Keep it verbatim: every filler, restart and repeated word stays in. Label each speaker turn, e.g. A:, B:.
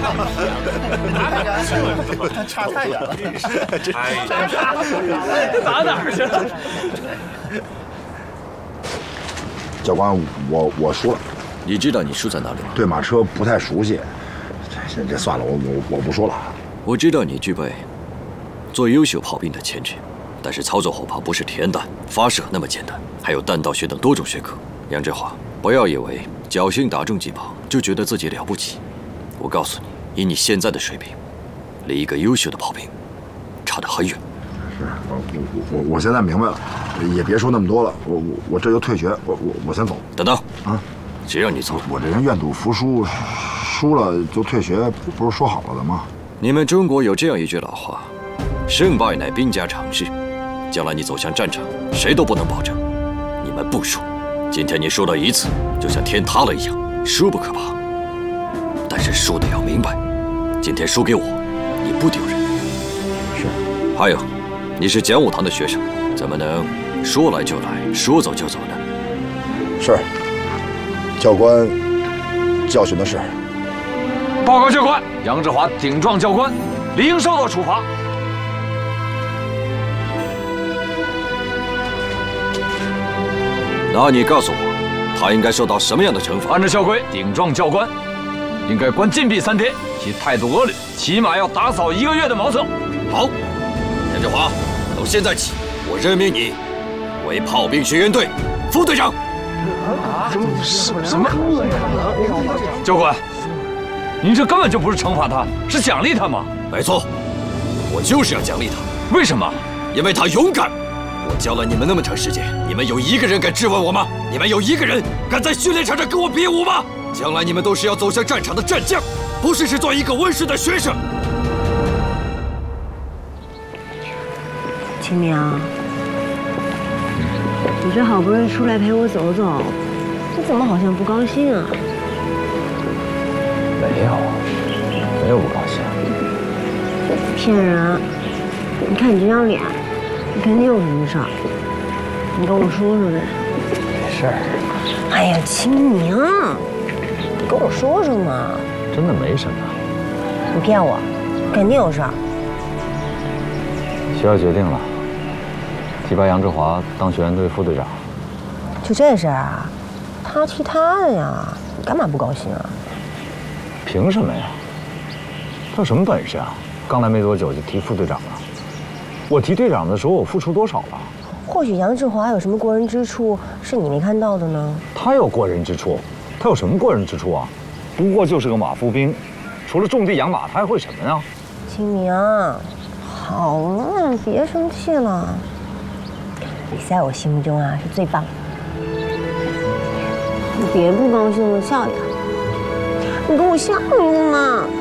A: 他差太远了，
B: 哎呀，
C: 打哪儿去了？
D: 教官，我我输了。
E: 你知道你输在哪里吗？
D: 对马车不太熟悉。这这算了，我我我不说了。
E: 我知道你具备做优秀炮兵的潜质，但是操作火炮不是填弹、发射那么简单，还有弹道学等多种学科。杨振华，不要以为侥幸打中几炮就觉得自己了不起。我告诉你，以你现在的水平，离一个优秀的炮兵差得很远。
D: 是我我我我现在明白了，也别说那么多了。我我我这就退学，我我我先走。
E: 等等
D: 啊，
E: 谁让你走？
D: 我这人愿赌服输，输了就退学，不是说好了的吗？
E: 你们中国有这样一句老话：胜败乃兵家常事。将来你走向战场，谁都不能保证你们不输。今天你输了一次，就像天塌了一样，输不可怕，但是输的要明白。今天输给我，你不丢人。
D: 是。
E: 还有，你是讲武堂的学生，怎么能说来就来，说走就走呢？
D: 是。教官教训的是。
C: 报告教官，杨志华顶撞教官，理应受到处罚。
E: 那你告诉我，他应该受到什么样的惩罚？
C: 按照校规，顶撞教官应该关禁闭三天，其态度恶劣，起码要打扫一个月的茅厕。
E: 好，杨振华，从现在起，我任命你为炮兵学员队副队长。
C: 啊？什什么？教官，您这根本就不是惩罚他，是奖励他吗？
E: 没错，我就是要奖励他。
C: 为什么？
E: 因为他勇敢。我教了你们那么长时间，你们有一个人敢质问我吗？你们有一个人敢在训练场上跟我比武吗？将来你们都是要走向战场的战将，不是只做一个温顺的学生。
F: 清明，你这好不容易出来陪我走走，你怎么好像不高兴啊？
C: 没有，没有不高兴。
F: 骗人！你看你这张脸。你肯定有什么事儿，你跟我说说呗。
C: 没事儿。
F: 哎呀，清明，你跟我说说嘛。
C: 真的没什么。
F: 你骗我，肯定有事儿。
C: 学校决定了，提拔杨志华当学员队副队长。
F: 就这事儿啊？他提他的呀，你干嘛不高兴啊？
C: 凭什么呀？他有什么本事啊？刚来没多久就提副队长了。我提队长的时候，我付出多少了？
F: 或许杨志华有什么过人之处是你没看到的呢？
C: 他有过人之处，他有什么过人之处啊？不过就是个马夫兵，除了种地养马，他还会什么呀？
F: 清明，好了，别生气了。你在我心目中啊是最棒的。你别不高兴了，笑一个。你给我笑一个嘛。